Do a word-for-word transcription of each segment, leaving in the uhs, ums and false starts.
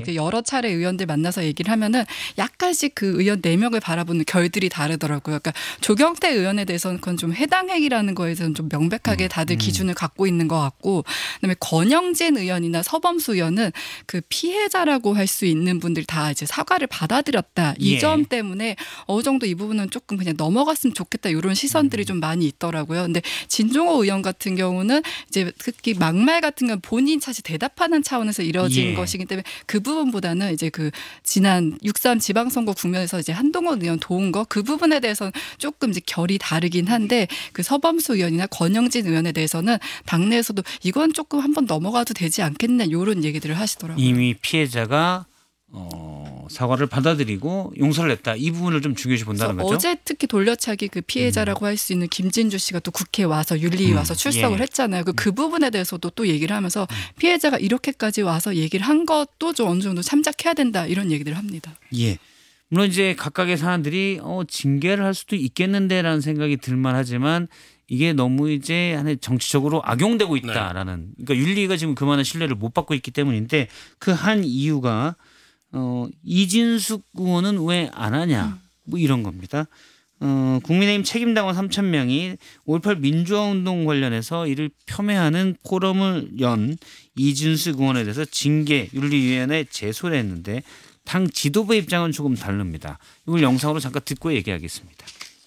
이렇게 여러 차례 의원들 만나서 얘기를 하면은 약간씩 그 의원 네 명을 바라보는 결들이 다르더라고요. 그러니까 조경태 의원에 대해서는 그건 좀 해당 행위라는 거에 대해서는 좀 명백하게 다들 기준을 갖고 있는 것 같고, 그다음에 권영진 의원이나 서범수 의원은 그 피해자라고 할 수 있는 분들 다 이제 사과를 받아들였다. 이 예. 점 때문에 어느 정도 이 부분은 조금 그냥 넘어갔으면 좋겠다. 이런 시선들이 좀 많이 있더라고요. 근데 진종호 의원 같은 경우는 이제 특히 막말 같은 건 본인 사실 대답하는 차원에서 이뤄진 예. 것이기 때문에 그 부분보다는 이제 그 지난 육삼 지방선거 국면에서 이제 한동훈 의원 도운 거 그 부분에 대해서는 조금 이제 결이 다르긴 한데, 그 서범수 의원이나 권영진 의원에 대해서는 당내에서도 이건 조금 한번 넘어가도 되지 않겠냐 이런 얘기들을 하시더라고요. 이미 피해자가 어, 사과를 받아들이고 용서를 했다. 이 부분을 좀 중요시 본다는 거죠. 어제 특히 돌려차기 그 피해자라고 할 수 있는 김진주 씨가 또 국회에 와서 윤리위 와서 음, 출석을 예. 했잖아요. 그, 그 부분에 대해서도 또 얘기를 하면서 피해자가 이렇게까지 와서 얘기를 한 것도 좀 어느 정도 참작해야 된다 이런 얘기를 합니다. 예. 물론 이제 각각의 사안들이 어, 징계를 할 수도 있겠는데라는 생각이 들만 하지만 이게 너무 이제 하나의 정치적으로 악용되고 있다라는, 그러니까 윤리위가 지금 그만한 신뢰를 못 받고 있기 때문인데, 그 한 이유가 어, 이진숙 의원은 왜 안 하냐 뭐 이런 겁니다. 어, 국민의힘 책임당원 삼천 명이 오일팔 민주화운동 관련해서 이를 폄훼하는 포럼을 연 이진숙 의원에 대해서 징계 윤리위원회에 제소를 했는데 당 지도부의 입장은 조금 다릅니다. 이걸 영상으로 잠깐 듣고 얘기하겠습니다.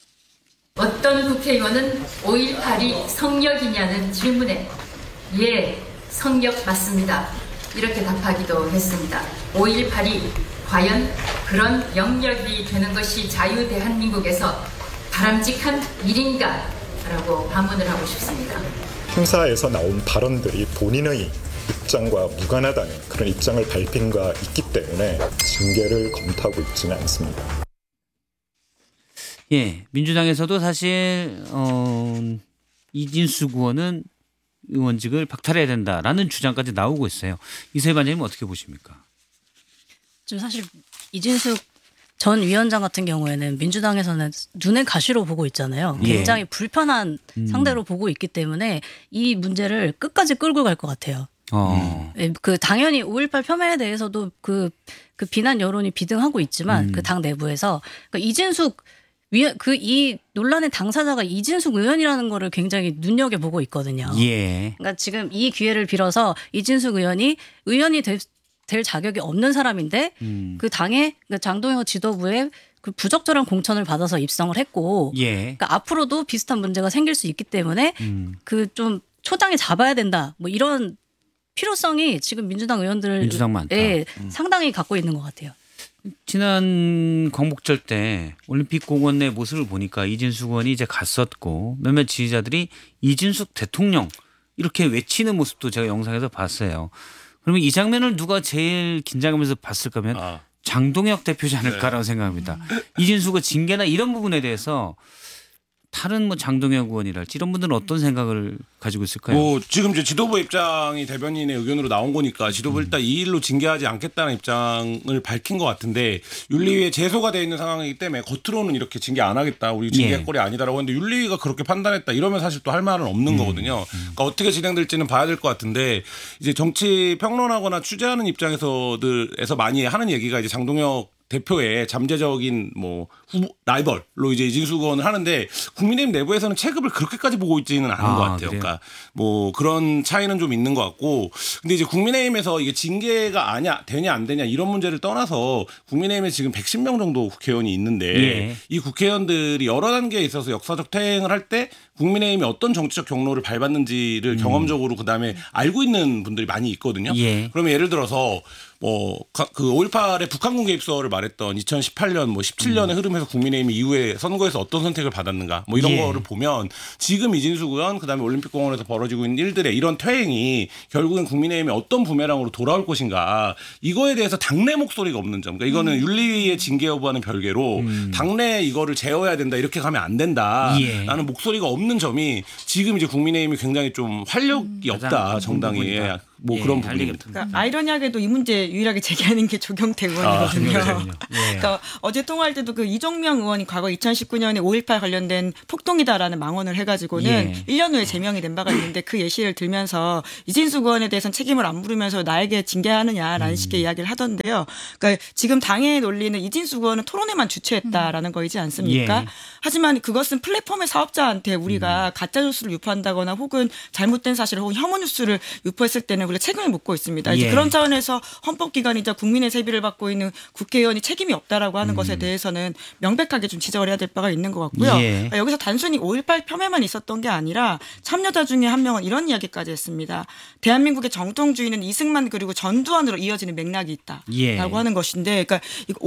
어떤 국회의원은 오일팔이 성역이냐는 질문에 예, 성역 맞습니다. 이렇게 답하기도 했습니다. 오일팔이 과연 그런 영역이 되는 것이 자유대한민국에서 바람직한 일인가? 라고 반문을 하고 싶습니다. 행사에서 나온 발언들이 본인의 입장과 무관하다는 그런 입장을 밝힌 바 있기 때문에 징계를 검토하고 있지는 않습니다. 예, 민주당에서도 사실 어, 이진숙 의원은 의원직을 박탈해야 된다라는 주장까지 나오고 있어요. 이세희 반장님 어떻게 보십니까? 지금 사실 이진숙 전 위원장 같은 경우에는 민주당에서는 눈의 가시로 보고 있잖아요. 굉장히 예. 불편한 음. 상대로 보고 있기 때문에 이 문제를 끝까지 끌고 갈 것 같아요. 어. 예, 그 당연히 오일팔 폄훼에 대해서도 그, 그 비난 여론이 비등하고 있지만 음. 그 당 내부에서 그러니까 이진숙 그 이 논란의 당사자가 이진숙 의원이라는 거를 굉장히 눈여겨보고 있거든요. 예. 그러니까 지금 이 기회를 빌어서 이진숙 의원이 의원이 될, 될 자격이 없는 사람인데 음. 그 당의 그 장동혁 지도부의 그 부적절한 공천을 받아서 입성을 했고, 예. 그러니까 앞으로도 비슷한 문제가 생길 수 있기 때문에 음. 그 좀 초장에 잡아야 된다. 뭐 이런 필요성이 지금 민주당 의원들 민주당 많다. 예, 음. 상당히 갖고 있는 것 같아요. 지난 광복절 때 올림픽 공원 내 모습을 보니까 이진숙 의원이 이제 갔었고 몇몇 지지자들이 이진숙 대통령 이렇게 외치는 모습도 제가 영상에서 봤어요. 그러면 이 장면을 누가 제일 긴장하면서 봤을까 하면 아. 장동혁 대표지 않을까라고 네. 생각합니다. 이진숙의 징계나 이런 부분에 대해서 다른 뭐 장동혁 의원이랄지 이런 분들은 어떤 생각을 가지고 있을까요? 뭐 지금 이제 지도부 입장이 대변인의 의견으로 나온 거니까 지도부 음. 일단 이 일로 징계하지 않겠다는 입장을 밝힌 것 같은데, 윤리위에 제소가 돼 있는 상황이기 때문에 겉으로는 이렇게 징계 안 하겠다, 우리 징계할 예. 꼴이 아니다라고 했는데 윤리위가 그렇게 판단했다 이러면 사실 또 할 말은 없는 음. 거거든요. 그러니까 어떻게 진행될지는 봐야 될 것 같은데, 이제 정치 평론하거나 취재하는 입장에서들에서 많이 하는 얘기가 이제 장동혁 대표의 잠재적인 뭐 후보 라이벌로 이제 이진숙 의원을 하는데, 국민의힘 내부에서는 체급을 그렇게까지 보고 있지는 않은 아, 것 같아요. 그래요? 그러니까 뭐 그런 차이는 좀 있는 것 같고, 근데 이제 국민의힘에서 이게 징계가 아냐 되냐 안 되냐 이런 문제를 떠나서 국민의힘에 지금 백십 명 정도 국회의원이 있는데 예. 이 국회의원들이 여러 단계에 있어서 역사적 퇴행을 할 때 국민의힘이 어떤 정치적 경로를 밟았는지를 경험적으로 그다음에 알고 있는 분들이 많이 있거든요. 예. 그러면 예를 들어서 뭐 그 오일팔의 북한군 개입설을 말했던 이천십팔 년 뭐 십칠 년의 흐름에서 국민의힘이 이후에 선거에서 어떤 선택을 받았는가 뭐 이런 예. 거를 보면 지금 이진숙 의원 그다음에 올림픽공원에서 벌어지고 있는 일들의 이런 퇴행이 결국엔 국민의힘에 어떤 부메랑으로 돌아올 것인가, 이거에 대해서 당내 목소리가 없는 점. 그러니까 이거는 음. 윤리위의 징계 여부와는 별개로 음. 당내 이거를 제어해야 된다, 이렇게 가면 안 된다 예. 라는 목소리가 없는 점이 지금 이제 국민의힘이 굉장히 좀 활력이 음. 없다, 가장 정당이. 부분이다. 뭐 예, 그런 알리겠다. 부분입니다. 그러니까 아이러니하게도 이 문제 유일하게 제기하는 게 조경태 의원이거든요. 아, 예. 그러니까 어제 통화할 때도 그 이종명 의원이 과거 이천십구 년에 오일팔 관련된 폭동이다라는 망언을 해가지고는 예. 일 년 후에 제명이 된 바가 있는데 그 예시를 들면서 이진숙 의원에 대해서는 책임을 안 물으면서 나에게 징계하느냐라는 음. 식의 이야기를 하던데요. 그러니까 지금 당의 논리는 이진숙 의원은 토론회만 주최했다라는 거이지 않습니까? 예. 하지만 그것은 플랫폼의 사업자한테 우리가 음. 가짜 뉴스를 유포한다거나 혹은 잘못된 사실 혹은 혐오 뉴스를 유포했을 때는 우리가 책임을 묻고 있습니다. 이제 예. 그런 차원에서 헌법기관이자 국민의 세비를 받고 있는 국회의원이 책임이 없다라고 하는 음. 것에 대해서는 명백하게 좀 지적을 해야 될 바가 있는 것 같고요. 예. 그러니까 여기서 단순히 오일팔 폄훼만 있었던 게 아니라 참여자 중에 한 명은 이런 이야기까지 했습니다. 대한민국의 정통주의는 이승만 그리고 전두환으로 이어지는 맥락이 있다라고 예. 하는 것인데, 그러니까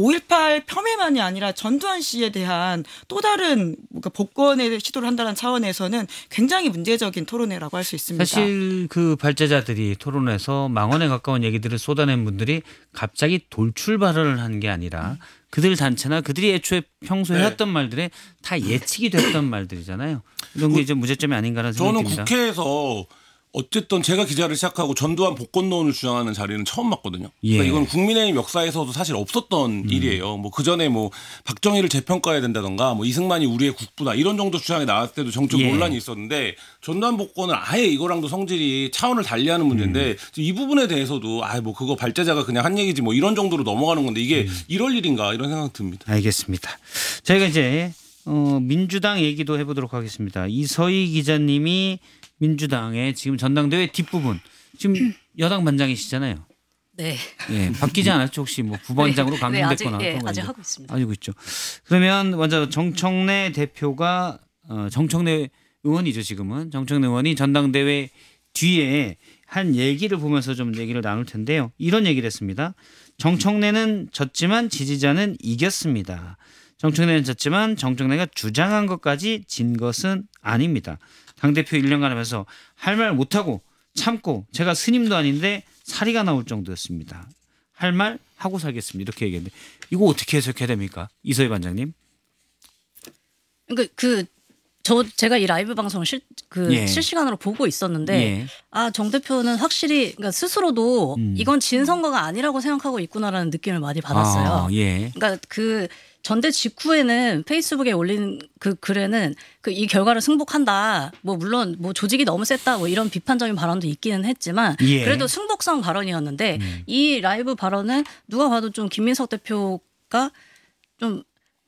오일팔 폄훼만이 아니라 전두환 씨에 대한 또 다른 뭔가 복권의 시도를 한다는 차원에서는 굉장히 문제적인 토론회라고 할 수 있습니다. 사실 그 발제자들이 토론에서 망언에 가까운 얘기들을 쏟아낸 분들이 갑자기 돌출 발언을 한 게 아니라 그들 단체나 그들이 애초에 평소에 네. 했던 말들에 다 예측이 됐던 말들이잖아요. 이런 게 이제 문제점이 아닌가라는 생각이 저는 듭니다. 국회에서 어쨌든 제가 기자를 시작하고 전두환 복권론을 주장하는 자리는 처음 봤거든요. 예. 그러니까 이건 국민의힘 역사에서도 사실 없었던 일이에요. 뭐 그 전에 뭐 박정희를 재평가해야 된다던가 뭐 이승만이 우리의 국부다 이런 정도 주장이 나왔을 때도 정적 예. 논란이 있었는데 전두환 복권은 아예 이거랑도 성질이 차원을 달리하는 문제인데 음. 이 부분에 대해서도 아 뭐 그거 발제자가 그냥 한 얘기지 뭐 이런 정도로 넘어가는 건데 이게 음. 이럴 일인가 이런 생각 듭니다. 알겠습니다. 저희가 이제 어, 민주당 얘기도 해보도록 하겠습니다. 이서희 기자님이 민주당의 지금 전당대회 뒷부분 지금 여당 반장이시잖아요. 네. 예, 바뀌지 않았죠 혹시 뭐 부반장으로 네, 강등됐거나 아직, 예, 그런 거 아직 아니죠? 하고 있습니다. 알고 있죠. 그러면 먼저 정청래 대표가 어, 정청래 의원이죠 지금은 정청래 의원이 전당대회 뒤에 한 얘기를 보면서 좀 얘기를 나눌 텐데요. 이런 얘기를 했습니다. 정청래는 졌지만 지지자는 이겼습니다. 정청래는 졌지만 정청래가 주장한 것까지 진 것은 아닙니다. 당대표 일 년간 하면서 할 말 못하고 참고 제가 스님도 아닌데 사리가 나올 정도였습니다. 할 말 하고 살겠습니다. 이렇게 얘기했는데 이거 어떻게 해석해야 됩니까? 이서희 반장님. 그러니까 그 저 제가 이 라이브 방송을 실, 그 예. 실시간으로 보고 있었는데 예. 아, 정 대표는 확실히 그러니까 스스로도 음. 이건 진 선거가 아니라고 생각하고 있구나라는 느낌을 많이 받았어요. 아, 예. 그러니까 그 전대 직후에는 페이스북에 올린 그 글에는 그 이 결과를 승복한다. 뭐 물론 뭐 조직이 너무 셌다. 뭐 이런 비판적인 발언도 있기는 했지만 예. 그래도 승복성 발언이었는데 음. 이 라이브 발언은 누가 봐도 좀 김민석 대표가 좀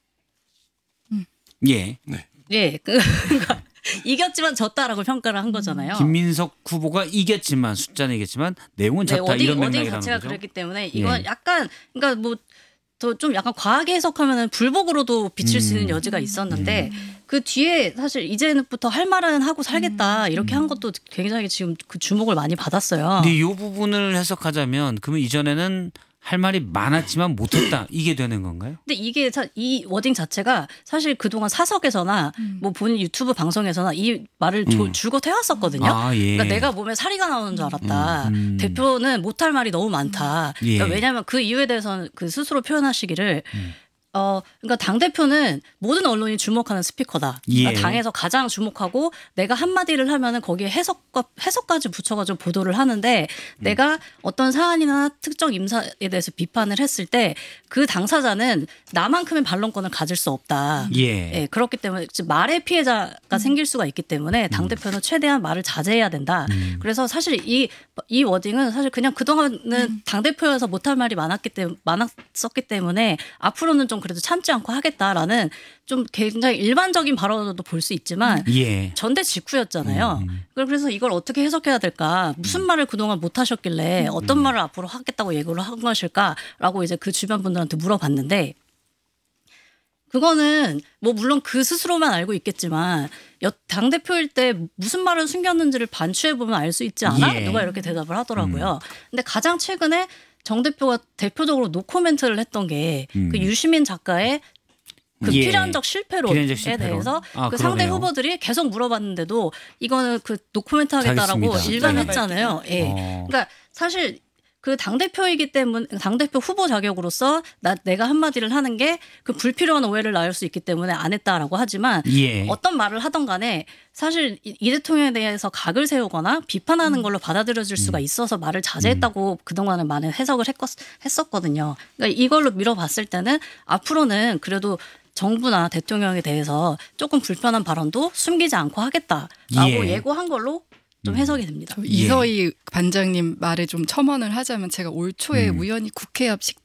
예. 예, 그, 그러니까 이겼지만 졌다라고 평가를 한 거잖아요. 김민석 후보가 이겼지만 숫자는 이겼지만 내용은 네, 졌다 워딩, 이런 워딩 맥락이라는 자체가 거죠. 그랬기 때문에 이건 예. 약간 그러니까 뭐 더 좀 약간 과하게 해석하면은 불복으로도 비칠 수 있는 음. 여지가 있었는데 그 뒤에 사실 이제부터 할 말은 하고 살겠다 이렇게 한 것도 굉장히 지금 그 주목을 많이 받았어요. 근데 이 부분을 해석하자면 그러면 이전에는 할 말이 많았지만 못했다 이게 되는 건가요? 근데 이게 사- 이 워딩 자체가 사실 그동안 사석에서나 뭐 본인 유튜브 방송에서나 이 말을 조- 음. 줄곧 해왔었거든요. 아, 예. 그러니까 내가 몸에 사리가 나오는 줄 알았다. 음, 음. 대표는 못할 말이 너무 많다. 예. 그러니까 왜냐하면 그 이유에 대해서는 그 스스로 표현하시기를 음. 어, 그러니까 당 대표는 모든 언론이 주목하는 스피커다. 그러니까 예. 당에서 가장 주목하고 내가 한 마디를 하면은 거기에 해석과 해석까지 붙여가지고 보도를 하는데 음. 내가 어떤 사안이나 특정 임사에 대해서 비판을 했을 때 그 당사자는 나만큼의 반론권을 가질 수 없다. 예. 예, 그렇기 때문에 즉 말의 피해자가 생길 수가 있기 때문에 당 대표는 최대한 말을 자제해야 된다. 음. 그래서 사실 이 이 워딩은 사실 그냥 그동안은 당 대표여서 못할 말이 많았기 때문에 많았었기 때문에 앞으로는 좀 그래도 참지 않고 하겠다라는 좀 굉장히 일반적인 발언으로도 볼 수 있지만 예. 전대 직후였잖아요. 음. 그래서 이걸 어떻게 해석해야 될까? 무슨 말을 그동안 못 하셨길래 어떤 말을 앞으로 하겠다고 예고를 한 것일까라고 이제 그 주변 분들한테 물어봤는데 그거는 뭐 물론 그 스스로만 알고 있겠지만 당 대표일 때 무슨 말을 숨겼는지를 반추해 보면 알 수 있지 않아? 예. 누가 이렇게 대답을 하더라고요. 근데 가장 최근에 정 대표가 대표적으로 노코멘트를 했던 게 그 음. 유시민 작가의 그 예. 필연적 실패론에 필연적 실패론. 대해서 아, 그 상대 그러네요. 후보들이 계속 물어봤는데도 이거는 그 노코멘트 하겠다라고 하겠습니다. 일관했잖아요. 예. 어. 그러니까 사실 그 당대표이기 때문에 당대표 후보 자격으로서 나 내가 한마디를 하는 게 그 불필요한 오해를 낳을 수 있기 때문에 안 했다라고 하지만 예. 어떤 말을 하던 간에 사실 이, 이 대통령에 대해서 각을 세우거나 비판하는 걸로 받아들여질 수가 있어서 말을 자제했다고 그동안은 많은 해석을 했, 했었거든요. 그러니까 이걸로 밀어봤을 때는 앞으로는 그래도 정부나 대통령에 대해서 조금 불편한 발언도 숨기지 않고 하겠다라고 예. 예고한 걸로 좀 해석이 됩니다. 이서희 반장님 말에 좀 첨언을 하자면 제가 올 초에 음. 우연히 국회 앞 식당